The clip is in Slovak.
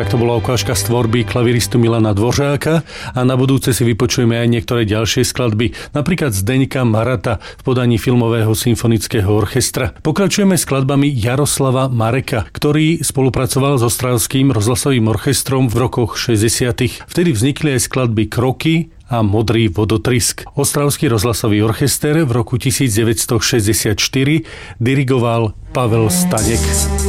tak to bola ukážka z tvorby klaviristu Milana Dvořáka a na budúce si vypočujeme aj niektoré ďalšie skladby, napríklad Zdeňka Marata v podaní Filmového symfonického orchestra. Pokračujeme skladbami Jaroslava Mareka, ktorý spolupracoval s Ostravským rozhlasovým orchestrom v rokoch 60. Vtedy vznikli aj skladby Kroky a Modrý vodotrysk. Ostravský rozhlasový orchester v roku 1964 dirigoval Pavel Staněk.